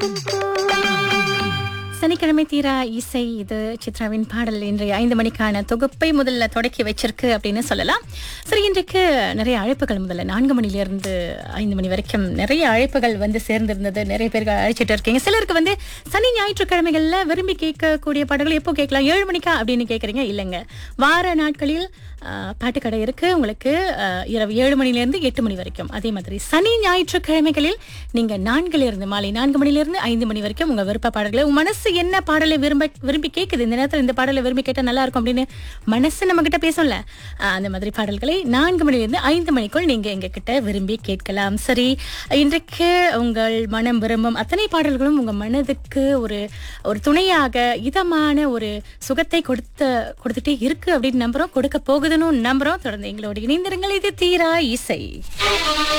சனிக்கிழமை தீரா இசை இது சித்ராவின் பாடல் இன்றைய 5 மணிக்கான தொகுப்பை முதல்ல தொடக்கி வச்சிருக்கு அப்படின்னு சொல்லலாம். சரி, இன்றைக்கு நிறைய அழைப்புகள் முதல்ல 4 மணிலிருந்து 5 மணி வரைக்கும் நிறைய அழைப்புகள் வந்து சேர்ந்திருந்தது. நிறைய பேர்கள் அழைச்சிட்டு இருக்கீங்க. சிலருக்கு வந்து சனி ஞாயிற்றுக்கிழமைகள்ல விரும்பி கேட்கக்கூடிய பாடல்கள் எப்போ கேட்கலாம், 7 மணிக்கா அப்படின்னு கேட்குறீங்க. இல்லைங்க, வார நாட்களில் பாட்டுக்கடை இருக்கு உங்களுக்கு, இரவு 7 மணிலிருந்து 8 மணி வரைக்கும். அதே மாதிரி சனி ஞாயிற்றுக்கிழமைகளில் நீங்க 4 மாலை 4 மணிலிருந்து 5 மணி வரைக்கும் உங்க விருப்ப பாடல்களை, உங்க மனசு என்ன பாடலை விரும்பி கேட்குது, இந்த நேரத்தில் இந்த பாடலை விரும்பி கேட்டா நல்லா இருக்கும் அப்படின்னு மனசு நம்ம கிட்ட பேசும்ல, அந்த மாதிரி பாடல்களை 4 மணிலிருந்து 5 மணிக்குள் நீங்க எங்க கிட்ட விரும்பி கேட்கலாம். சரி, இன்றைக்கு உங்கள் மனம் விரும்பும் அத்தனை பாடல்களும் உங்க மனதுக்கு ஒரு துணையாக இதமான ஒரு சுகத்தை கொடுத்துட்டே இருக்கு அப்படின்னு நம்புறோம், கொடுக்க போகுதுன்னு நம்புறோம். தொடர்ந்து எங்களோட இணைந்திருங்கள். இது தீரா இசை.